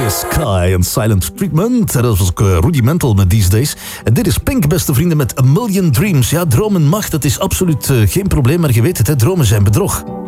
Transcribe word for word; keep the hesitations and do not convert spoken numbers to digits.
Clear Sky en Silent Treatment. Dat was ook uh, Rudimental met These Days. En dit is Pink, beste vrienden, met A Million Dreams. Ja, dromen mag, dat is absoluut uh, geen probleem, maar je weet het, hè, dromen zijn bedrog.